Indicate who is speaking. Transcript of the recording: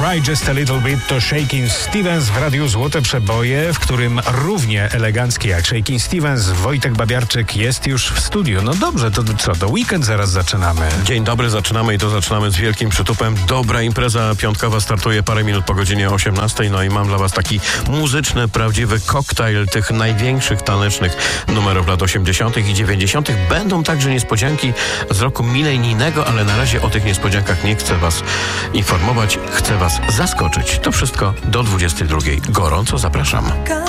Speaker 1: Cry Just a Little Bit to Shakin' Stevens w Radiu Złote Przeboje, w którym równie elegancki jak Shakin' Stevens Wojtek Babiarczyk jest już w studiu. No dobrze, to co, do weekend zaraz zaczynamy.
Speaker 2: Dzień dobry, zaczynamy i to zaczynamy z wielkim przytupem. Dobra impreza piątkowa startuje parę minut po godzinie 18. No i mam dla was taki muzyczny, prawdziwy koktajl tych największych tanecznych numerów lat 80. i 90. Będą także niespodzianki z roku milenijnego, ale na razie o tych niespodziankach nie chcę was informować, chcę was zaskoczyć. To wszystko do 22. Gorąco zapraszam.